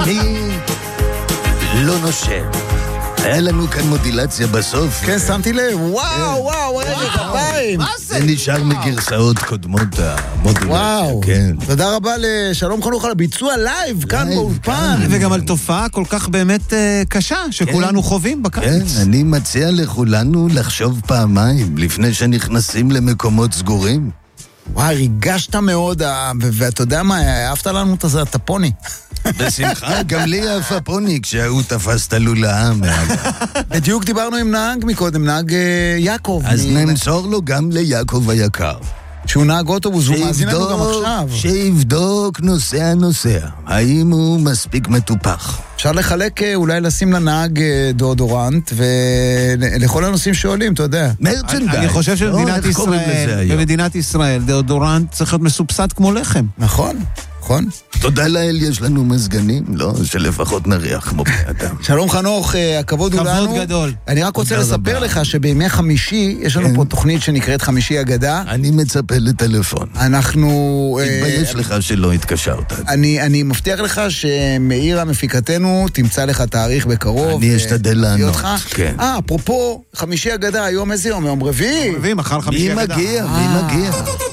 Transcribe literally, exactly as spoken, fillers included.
אני לא נושם. היה לנו כאן מודילציה בסוף. כן, שמתי לב. וואו, וואו, רגע, כפיים. מה זה? זה נשאר מגרסאות קודמות המודילציה. וואו. כן. תודה רבה לשלום חנוך על הביצוע לייב, כאן באולפן. וגם על תופעה כל כך באמת קשה, שכולנו חווים בקיץ. כן, אני מציע לכולנו לחשוב פעמיים, לפני שנכנסים למקומות סגורים. וואי, ריגשת מאוד, ואתה יודע מה, אהבת לנו את הפוני. בשמחה, גם לי אף הפוני כשהוא תפס את הלולאה. בדיוק דיברנו עם נהג מקודם, נהג יעקב. אז נמסור לו גם ליעקב היקר. שהוא נהג אוטובוס, הוא מאזין לנו גם עכשיו. שיבדוק נוסע נוסע, האם הוא מספיק מטופח. אפשר לחלק, אולי לשים לנהג דאודורנט, ולכל הנושאים שעולים, אתה יודע. מרצ'נדייז. אני חושב שבמדינת ישראל, במדינת ישראל, דאודורנט צריך להיות מסובסד כמו לחם. נכון, נכון. תודה לאל, יש לנו מזגנים, לא, שלפחות נריח כמו אדם. שלום חנוך, הכבוד הוא לנו. כבוד גדול. אני רק רוצה לספר לך שבימי חמישי, יש לנו פה תוכנית שנקראת חמישי אגדה. אני מצפה לטלפון. אנחנו... תתבייש לך שלא התקשרת. אני מבטיח לך שמאירה מפיקתנו תמצא לך תאריך בקרוב. אני אשתדל לענות. כן. אה, אפרופו, חמישי אגדה, היום איזה יום? יום רביעי? רביעי, מחר חמישי אגדה. מי מגיע? מי מגיע?